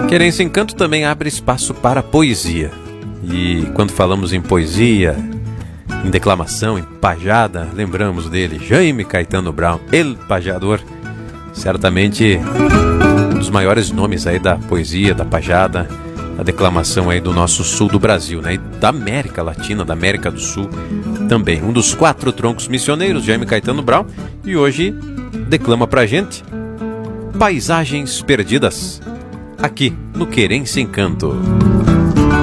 Querência em Canto também abre espaço para poesia. E quando falamos em poesia, em declamação, em pajada, lembramos dele, Jaime Caetano Brown, El Pajador. Certamente um dos maiores nomes aí da poesia, da pajada, da declamação aí do nosso sul do Brasil, né? E da América Latina, da América do Sul também. Um dos 4 troncos missioneiros, Jaime Caetano Brown, e hoje declama pra gente Paisagens Perdidas, aqui no Querência em Canto.